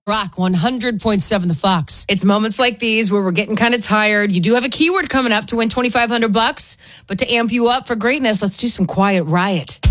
Rock 100.7 The Fox. It's moments like these where we're getting kind of tired. You do have a keyword coming up to win $2,500, but to amp you up for greatness, let's do some Quiet Riot.